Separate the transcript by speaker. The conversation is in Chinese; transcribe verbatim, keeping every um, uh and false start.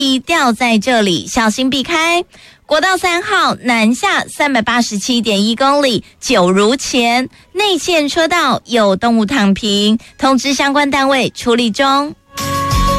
Speaker 1: 掉在这里，小心避开。国道三号南下三百八十七点一公里，九如前内线车道有动物躺平，通知相关单位处理中。